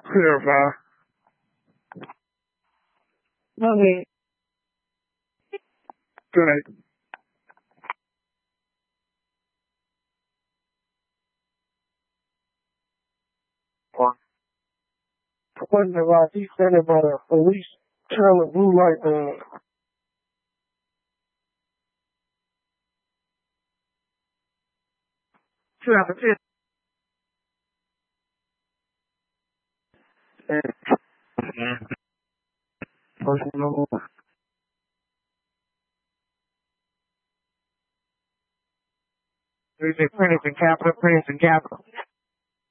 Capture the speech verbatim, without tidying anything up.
Clarify. Okay. Good. Wasn't it like he said about a police trailer blue light bulb? Traffic. Personal. There's a printers and capital, printers and capital.